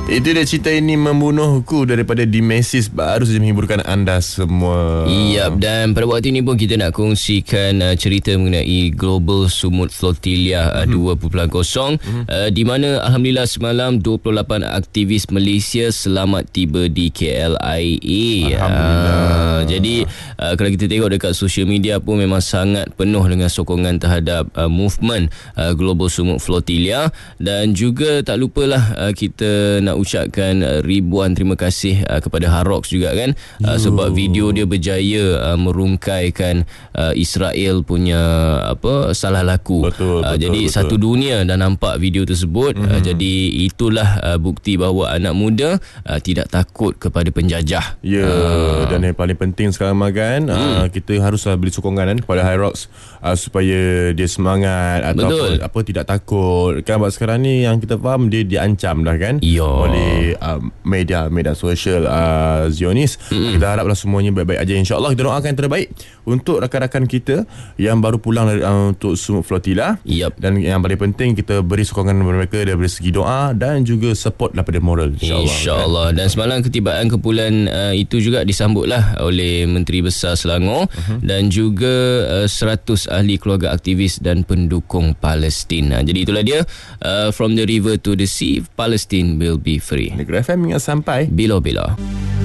Itu dia cerita ini membunuhku daripada Dimesis, baru saja menghiburkan anda semua. Yap, dan pada waktu ini pun kita nak kongsikan cerita mengenai Global Sumut Flotilla 2.0 di mana alhamdulillah semalam 28 aktivis Malaysia selamat tiba di KLIA. Jadi kalau kita tengok dekat social media pun memang sangat penuh dengan sokongan terhadap movement Global Sumut Flotilla, dan juga tak lupalah kita nak ucapkan ribuan terima kasih kepada Harox juga kan, sebab video dia berjaya merungkaikan Israel punya salah laku. Betul, jadi betul. satu dunia dah nampak video tersebut. Jadi itulah bukti bahawa anak muda tidak takut kepada penjajah. Dan yang paling penting sekarang kan, kita haruslah beri sokongan kan kepada Hyrox supaya dia semangat atau apa tidak takut kan. Sebab sekarang ni yang kita faham dia diancam dah kan oleh media sosial Zionis. Kita haraplah semuanya baik-baik aja, insya-Allah. Kita doakan yang terbaik untuk rakan-rakan kita yang baru pulang dari, untuk Sumut Flotilla. Dan yang paling penting kita beri sokongan kepada mereka dari segi doa dan juga support daripada moral, insya-Allah. Dan semalam ketibaan kepulan itu juga disambutlah oleh Menteri Besar Selangor dan juga 100 ahli keluarga aktivis dan pendukung Palestin. Jadi itulah dia, from the river to the sea, Palestine will be free. Negeri FM ingat sampai bila-bila.